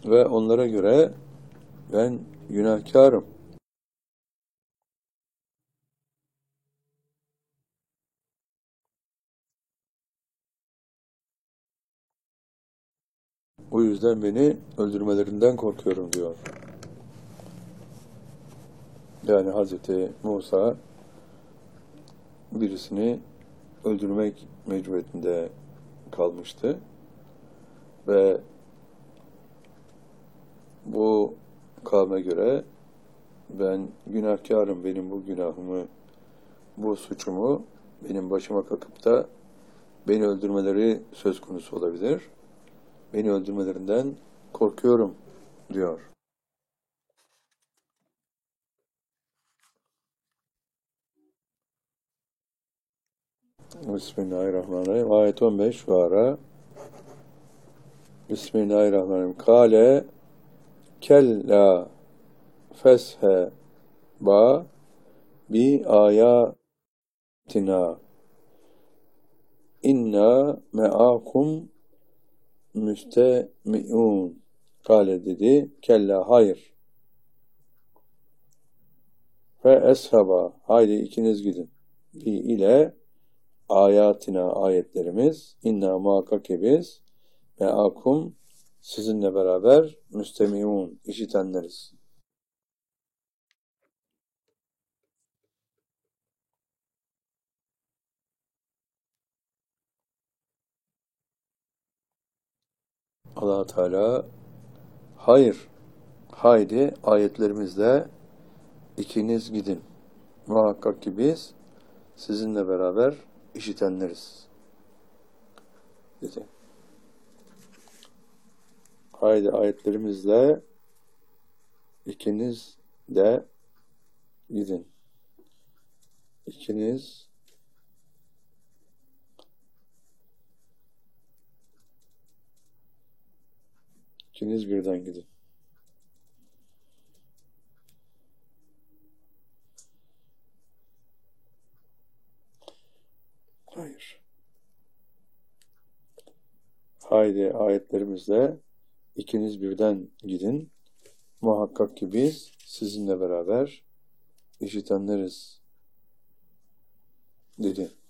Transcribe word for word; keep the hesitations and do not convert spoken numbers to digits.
Ve onlara göre ben günahkarım. O yüzden beni öldürmelerinden korkuyorum diyor. Yani Hazreti Musa birisini öldürmek mecburiyetinde kalmıştı ve bu kavme göre ben günahkarım, benim bu günahımı, bu suçumu benim başıma kakıp da beni öldürmeleri söz konusu olabilir. Beni öldürmelerinden korkuyorum diyor. Bismillahirrahmanirrahim. Ayet on beş Şuara. Bismillahirrahmanirrahim. Kale kella feshe ba bi ayatina inna me'akum müstemi'un. Kale dedi. Kella hayır. Fe eshaba. Haydi ikiniz gidin. Bi ile ayatina ayetlerimiz. İnna muhakkak ki biz me'akum sizinle beraber müstemi'un işitenleriz. Allah Teala hayır, haydi ayetlerimizle ikiniz gidin. Muhakkak ki biz sizinle beraber işitenleriz dedi. Haydi ayetlerimizle ikiniz de gidin. İkiniz ikiniz birden gidin. Hayır. Haydi ayetlerimizle ikiniz birden gidin. Muhakkak ki biz sizinle beraber işitenleriz dedi.